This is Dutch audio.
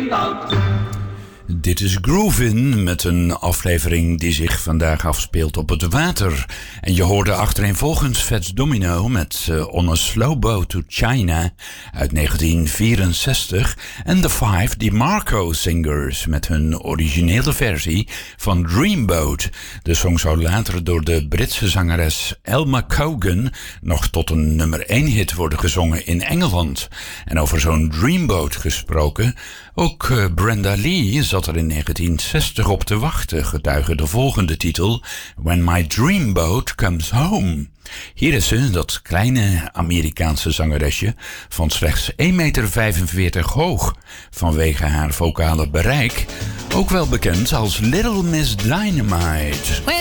Dit is Groovin met een aflevering die zich vandaag afspeelt op het water. En je hoorde achtereenvolgens Fats Domino met On a Slow Boat to China uit 1964 en The Five DeMarco Singers met hun originele versie van Dreamboat. De song zou later door de Britse zangeres Elma Cogan nog tot een nummer 1 hit worden gezongen in Engeland. En over zo'n Dreamboat gesproken, ook Brenda Lee zat er in 1960 op te wachten, getuige de volgende titel When My Dreamboat Comes Home. Hier is ze, dat kleine Amerikaanse zangeresje van slechts 1,45 meter hoog, vanwege haar vocale bereik, ook wel bekend als Little Miss Dynamite.